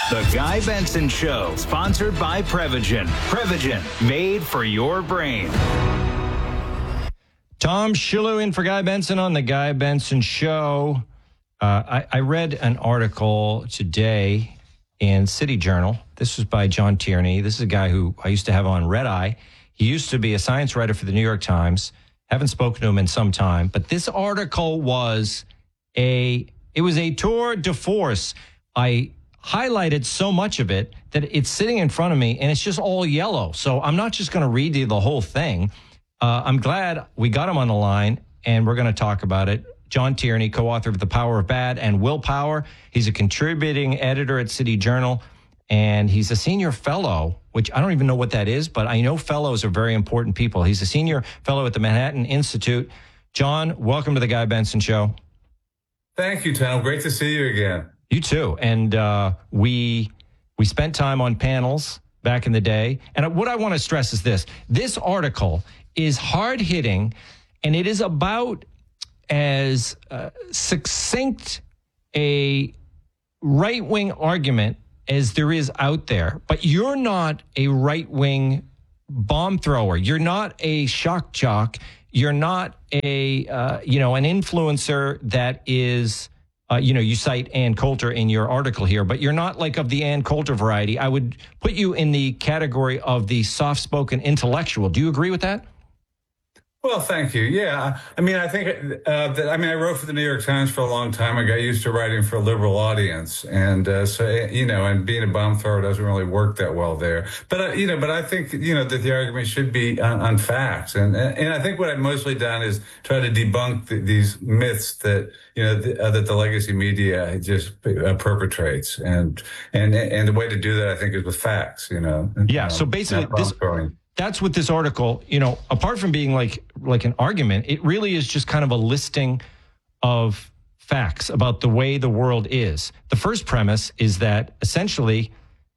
The Guy Benson Show, sponsored by Prevagen. Prevagen, made for your brain. Tom Shillue in for Guy Benson on The Guy Benson Show. I read an article today in City Journal. This was by John Tierney. This is a guy who I used to have on Red Eye. He used to be a science writer for the New York Times. Haven't spoken to him in some time. But this article was a tour de force. I highlighted so much of it that it's sitting in front of me, and it's just all yellow. So I'm not just going to read you the whole thing. I'm glad we got him on the line, and we're going to talk about it. John Tierney, co-author of The Power of Bad and Willpower. He's a contributing editor at City Journal, and he's a senior fellow, which I don't even know what that is, but I know fellows are very important people. He's a senior fellow at the Manhattan Institute. John, welcome to The Guy Benson Show. Thank you, Tom. Great to see you again. You too. And we spent time on panels back in the day. And what I want to stress is this. This article is hard-hitting, and it is about as succinct a right-wing argument as there is out there. But you're not a right-wing bomb thrower. You're not a shock jock. You're not an influencer that is... you cite Ann Coulter in your article here, but you're not like of the Ann Coulter variety. I would put you in the category of the soft-spoken intellectual. Do you agree with that? Well, thank you. Yeah. I mean, I think I wrote for the New York Times for a long time. I got used to writing for a liberal audience. And and being a bomb thrower doesn't really work that well there. But I think, that the argument should be on facts. And I think what I've mostly done is try to debunk these myths that, that the legacy media just perpetrates. And the way to do that, I think, is with facts, Yeah. So basically, that's what this article, apart from being like an argument, it really is just kind of a listing of facts about the way the world is. The first premise is that essentially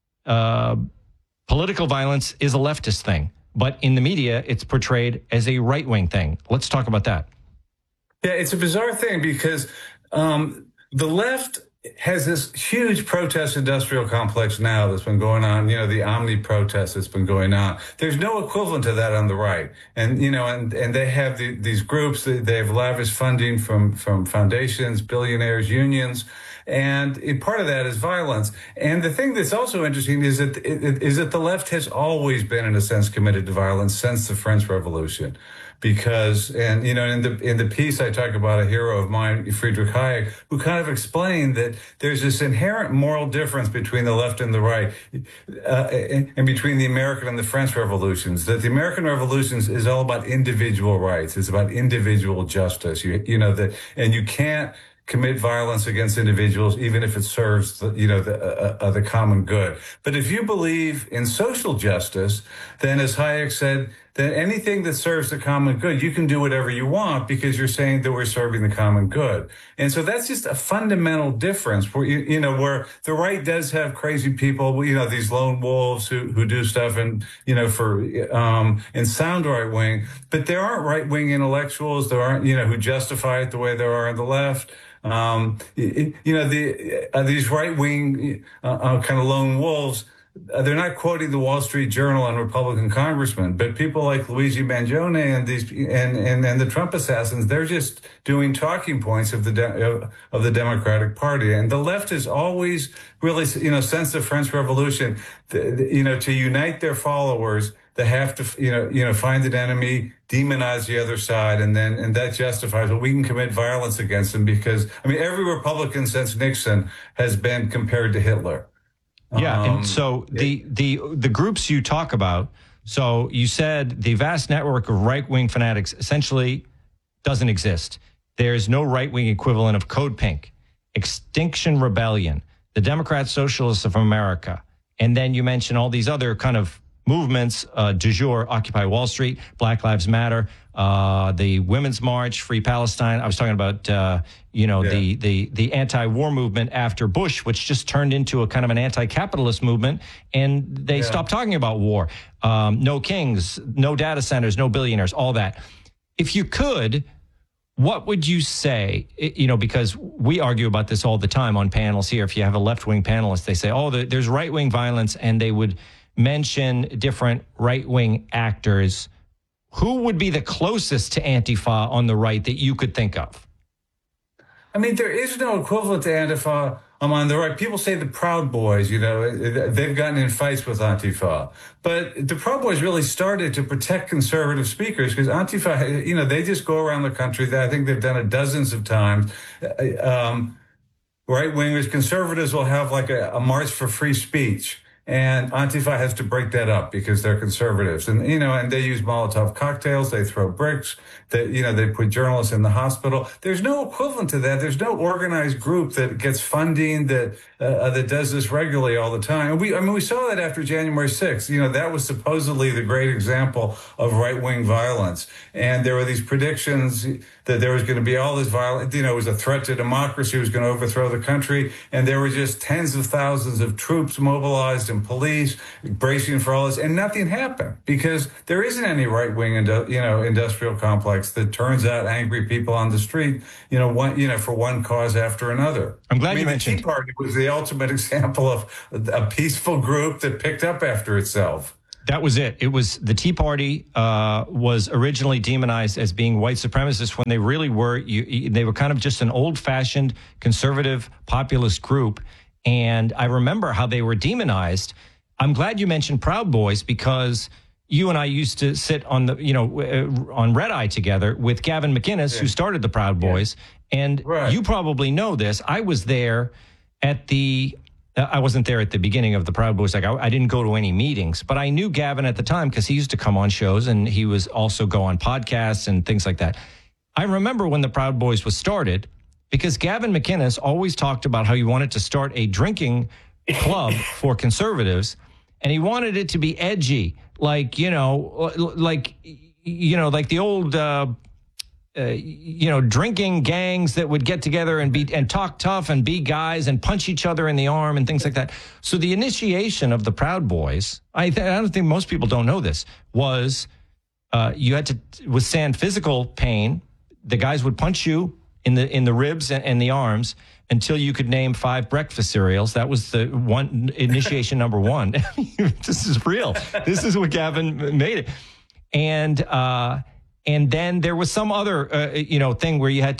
political violence is a leftist thing, but in the media, it's portrayed as a right-wing thing. Let's talk about that. Yeah, it's a bizarre thing because the left has this huge protest industrial complex now that's been going on, the Omni protest that's been going on. There's no equivalent to that on the right. And, and they have these groups, they have lavish funding from foundations, billionaires, unions. And part of that is violence. And the thing that's also interesting is that the left has always been, in a sense, committed to violence since the French Revolution. Because, in the piece, I talk about a hero of mine, Friedrich Hayek, who kind of explained that there's this inherent moral difference between the left and the right, and between the American and the French revolutions. That the American revolutions is all about individual rights. It's about individual justice. And you can't commit violence against individuals, even if it serves the common good. But if you believe in social justice, then, as Hayek said, then anything that serves the common good, you can do whatever you want because you're saying that we're serving the common good. And so that's just a fundamental difference where, where the right does have crazy people, these lone wolves who do stuff and, and sound right wing, but there aren't right wing intellectuals. There aren't, who justify it the way there are on the left. These right wing, kind of lone wolves, they're not quoting the Wall Street Journal and Republican congressmen, but people like Luigi Mangione and the Trump assassins, they're just doing talking points of the Democratic Party. And the left has always really, since the French Revolution, to unite their followers, they have to, find an enemy, demonize the other side, and that justifies, we can commit violence against them because, every Republican since Nixon has been compared to Hitler. Yeah, and so the groups you talk about, so you said the vast network of right-wing fanatics essentially doesn't exist. There's no right-wing equivalent of Code Pink, Extinction Rebellion, the Democrat Socialists of America, and then you mention all these other kind of movements, du jour, Occupy Wall Street, Black Lives Matter, the Women's March, Free Palestine. I was talking about, the anti-war movement after Bush, which just turned into a kind of an anti-capitalist movement, and they stopped talking about war. No kings, no data centers, no billionaires, all that. If you could, What would you say, because we argue about this all the time on panels here. If you have a left-wing panelist, they say, there's right-wing violence, and they would mention different right-wing actors. Who would be the closest to Antifa on the right that you could think of? I mean, there is no equivalent to Antifa on the right. People say the Proud Boys, they've gotten in fights with Antifa. But the Proud Boys really started to protect conservative speakers because Antifa, they just go around the country. I think they've done it dozens of times. Right-wingers, conservatives will have like a march for free speech. And Antifa has to break that up because they're conservatives. And, and they use Molotov cocktails. They throw bricks. They put journalists in the hospital. There's no equivalent to that. There's no organized group that gets funding that does this regularly all the time. And we saw that after January 6th. That was supposedly the great example of right-wing violence. And there were these predictions that there was going to be all this violence. It was a threat to democracy. It was going to overthrow the country. And there were just tens of thousands of troops mobilized and police bracing for all this. And nothing happened because there isn't any right-wing, industrial complex that turns out angry people on the street, for one cause after another. I'm glad you mentioned the Tea Party was the ultimate example of a peaceful group that picked up after itself. That was it. It was the Tea Party was originally demonized as being white supremacists when they really were. They were kind of just an old-fashioned conservative populist group. And I remember how they were demonized. I'm glad you mentioned Proud Boys because you and I used to sit on on Red Eye together with Gavin McInnes, who started the Proud Boys. And you probably know this. I was there I wasn't there at the beginning of the Proud Boys. I didn't go to any meetings, but I knew Gavin at the time because he used to come on shows and he was also go on podcasts and things like that. I remember when the Proud Boys was started because Gavin McInnes always talked about how he wanted to start a drinking club for conservatives and he wanted it to be edgy, like the old, drinking gangs that would get together and talk tough and be guys and punch each other in the arm and things like that. So the initiation of the Proud Boys, I don't think most people don't know this, was you had to withstand physical pain. The guys would punch you in the ribs and the arms until you could name 5 breakfast cereals. That was the one initiation number 1. This is real. This is what Gavin made it. And then there was some other, thing where you had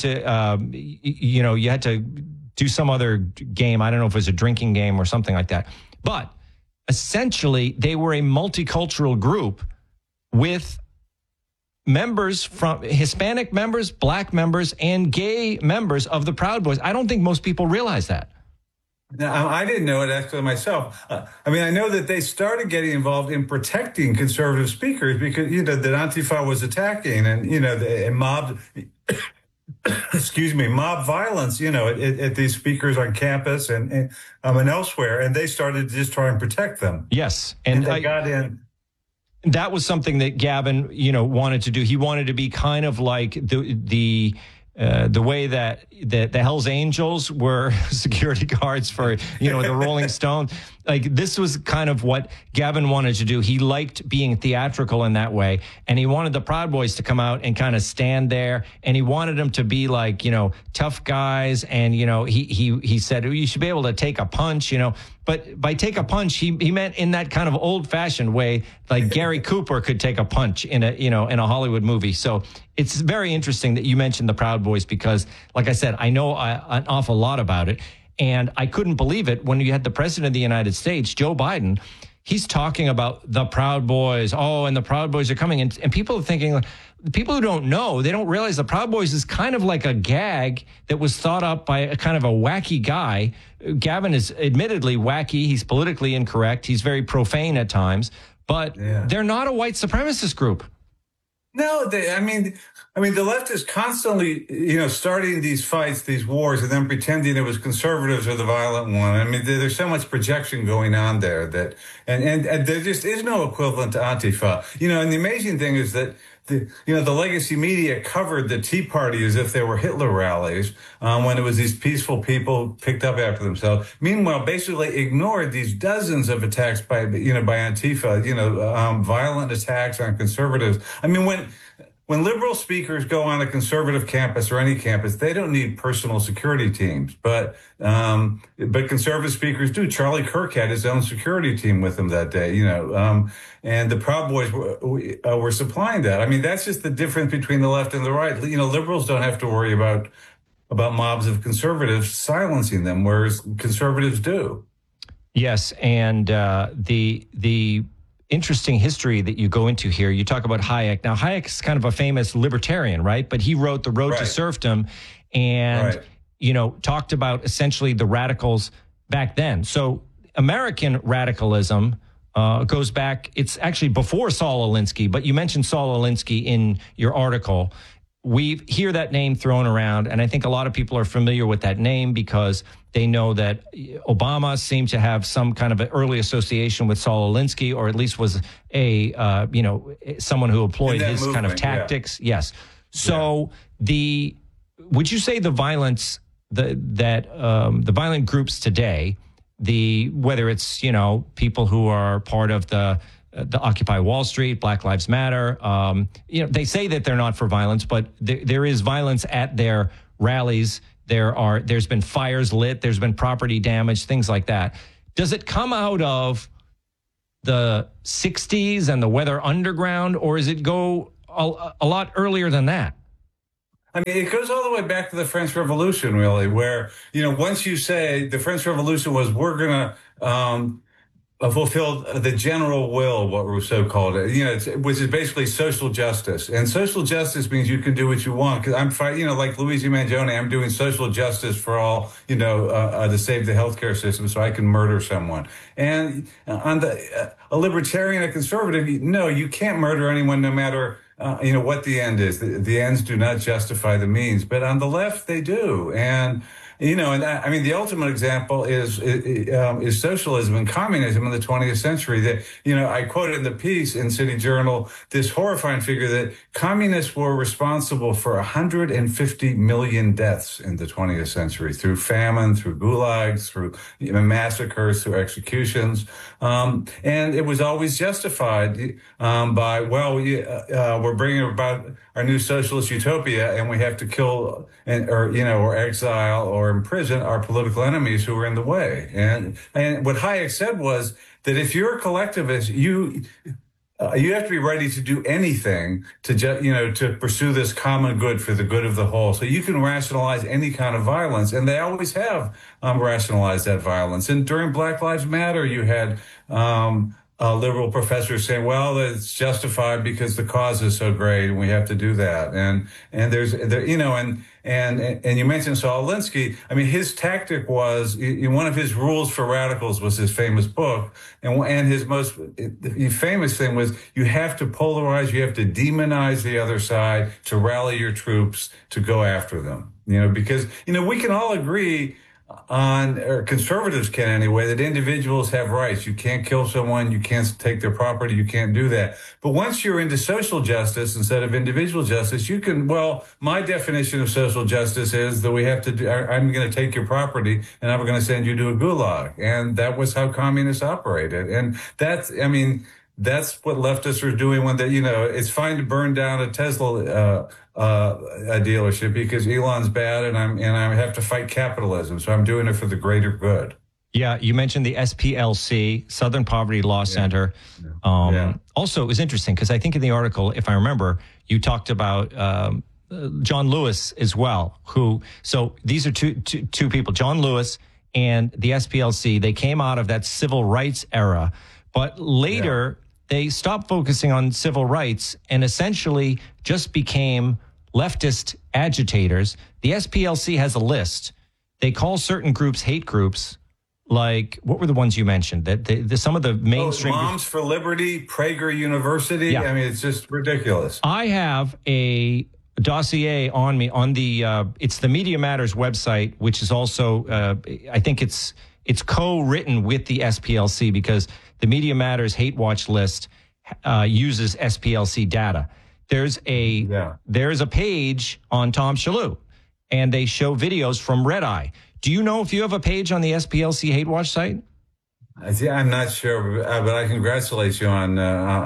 to do some other game. I don't know if it was a drinking game or something like that. But essentially, they were a multicultural group with members from Hispanic members, black members, and gay members of the Proud Boys. I don't think most people realize that. Now, I didn't know it actually myself. I know that they started getting involved in protecting conservative speakers because, that Antifa was attacking and mob, mob violence, at these speakers on campus and elsewhere. And they started to just try and protect them. Yes. And they got in. That was something that Gavin, wanted to do. He wanted to be kind of like the way that the Hells Angels were security guards for, the Rolling Stones. Like this was kind of what Gavin wanted to do. He liked being theatrical in that way. And he wanted the Proud Boys to come out and kind of stand there. And he wanted them to be like, tough guys. And, he said, you should be able to take a punch, But by take a punch, he meant in that kind of old fashioned way, like Gary Cooper could take a punch in a Hollywood movie. So it's very interesting that you mentioned the Proud Boys because, like I said, I know an awful lot about it. And I couldn't believe it when you had the president of the United States, Joe Biden. He's talking about the Proud Boys. Oh, and the Proud Boys are coming. And people are thinking, people who don't know, they don't realize the Proud Boys is kind of like a gag that was thought up by a kind of a wacky guy. Gavin is admittedly wacky. He's politically incorrect. He's very profane at times. But they're not a white supremacist group. No, the left is constantly, starting these fights, these wars, and then pretending it was conservatives are the violent one. There's so much projection going on there that, and there just is no equivalent to Antifa. And the amazing thing is that the legacy media covered the Tea Party as if they were Hitler rallies, when it was these peaceful people picked up after themselves. Meanwhile, basically ignored these dozens of attacks by Antifa, violent attacks on conservatives. when liberal speakers go on a conservative campus or any campus, they don't need personal security teams, but conservative speakers do. Charlie Kirk had his own security team with him that day, and the Proud Boys were supplying that. I mean, that's just the difference between the left and the right. Liberals don't have to worry about mobs of conservatives silencing them, whereas conservatives do. Yes, and the interesting history that you go into here, you talk about Hayek. Now, Hayek is kind of a famous libertarian, right? But he wrote The Road to Serfdom and, talked about essentially the radicals back then. So American radicalism goes back, it's actually before Saul Alinsky, but you mentioned Saul Alinsky in your article. We hear that name thrown around, and I think a lot of people are familiar with that name because they know that Obama seemed to have some kind of an early association with Saul Alinsky, or at least was someone who employed his movement, kind of tactics. Yeah. Yes. So would you say the violence the violent groups today, whether it's people who are part of the Occupy Wall Street, Black Lives Matter, they say that they're not for violence, but there is violence at their rallies. There's been fires lit, there's been property damage, things like that. Does it come out of the 60s and the Weather Underground, or does it go a lot earlier than that? I mean, it goes all the way back to the French Revolution, really, where, once you say the French Revolution was, we're going to fulfill the general will, what Rousseau called it, which is basically social justice. And social justice means you can do what you want. Because I'm fighting, like Luigi Mangione, I'm doing social justice for all, to save the healthcare system so I can murder someone. And on a libertarian, a conservative, no, you can't murder anyone no matter what the end is. The ends do not justify the means. But on the left, they do. And the ultimate example is socialism and communism in the 20th century. That, I quoted in the piece in City Journal this horrifying figure that communists were responsible for 150 million deaths in the 20th century through famine, through gulags, through massacres, through executions. And it was always justified by, we're bringing about our new socialist utopia, and we have to kill or exile or imprison our political enemies who are in the way. And what Hayek said was that if you're a collectivist, you have to be ready to do anything to pursue this common good for the good of the whole. So you can rationalize any kind of violence, and they always have rationalized that violence. And during Black Lives Matter, you had liberal professors saying, well, it's justified because the cause is so great and we have to do that. And you mentioned Saul Alinsky. I mean, his tactic was, one of his rules for radicals was his famous book. And his most famous thing was, you have to polarize, you have to demonize the other side to rally your troops to go after them. Because, we can all agree or conservatives can anyway, that individuals have rights. You can't kill someone, you can't take their property, you can't do that. But once you're into social justice instead of individual justice, you can, my definition of social justice is that we have to I'm going to take your property and I'm going to send you to a gulag. And that was how communists operated. And that's what leftists are doing when it's fine to burn down a Tesla a dealership because Elon's bad and I have to fight capitalism. So I'm doing it for the greater good. Yeah, you mentioned the SPLC, Southern Poverty Law Center. Also, it was interesting because I think in the article, if I remember, you talked about John Lewis as well. So these are two people, John Lewis and the SPLC. They came out of that civil rights era, but later they stopped focusing on civil rights and essentially just became leftist agitators. The SPLC has a list. They call certain groups hate groups. Like, what were the ones you mentioned? That some of the mainstream Moms for Liberty, Prager University. Yeah. I mean, it's just ridiculous. I have a dossier on me on the it's the Media Matters website, which is also I think it's co-written with the SPLC because the Media Matters Hate Watch list uses SPLC data. There's a page on Tom Shalhoub, and they show videos from Red Eye. Do you know if you have a page on the SPLC Hate Watch site? I'm not sure, but I congratulate you on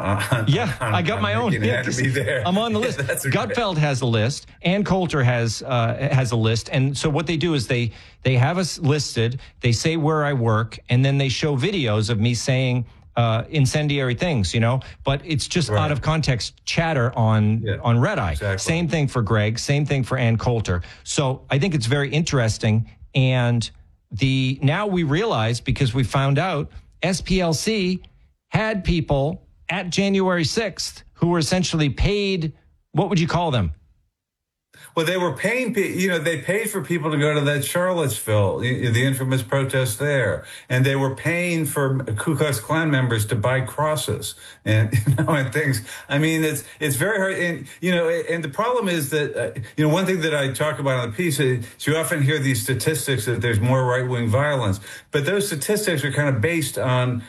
I got my own. Yeah, to be there. I'm on the list. Gutfeld has a list. Ann Coulter has a list. And so what they do is they have us listed. They say where I work, and then they show videos of me saying incendiary things, but it's just out of context chatter on Red Eye. Exactly. Same thing for Greg. Same thing for Ann Coulter. So I think it's very interesting. And now we realize, because we found out, SPLC had people at January 6th who were essentially paid. What would you call them? Well, they were paying, they paid for people to go to that Charlottesville, the infamous protest there. And they were paying for Ku Klux Klan members to buy crosses and, and things. I mean, it's very hard. And, and the problem is that, one thing that I talk about on the piece is you often hear these statistics that there's more right-wing violence, but those statistics are kind of based on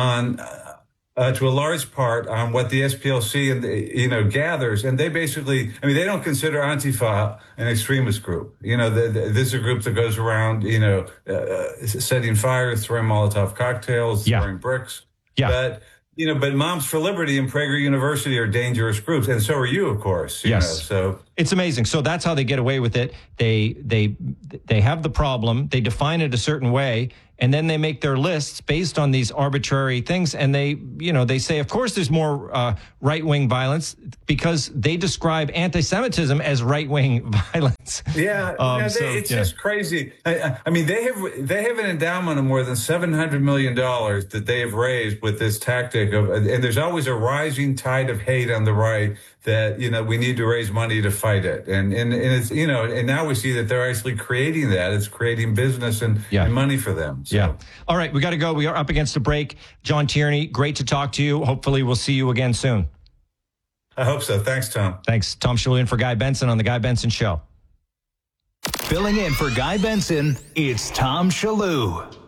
to a large part on what the SPLC and gathers, and they basically, they don't consider Antifa an extremist group. This is a group that goes around, setting fires, throwing Molotov cocktails, throwing bricks. Yeah. But Moms for Liberty and Prager University are dangerous groups, and so are you, of course. So it's amazing. So that's how they get away with it. They have the problem. They define it a certain way, and then they make their lists based on these arbitrary things. And they say, of course, there's more right-wing violence because they describe anti-Semitism as right-wing violence. Yeah, it's just crazy. I mean, they have an endowment of more than $700 million that they have raised with this tactic and there's always a rising tide of hate on the right that, we need to raise money to fight it. And it's, and now we see that they're actually creating that. It's creating business and money for them. So. Yeah. All right, we got to go. We are up against a break. John Tierney, great to talk to you. Hopefully we'll see you again soon. I hope so. Thanks, Tom. Thanks. Tom Shalhoub for Guy Benson on The Guy Benson Show. Filling in for Guy Benson, it's Tom Shalhoub.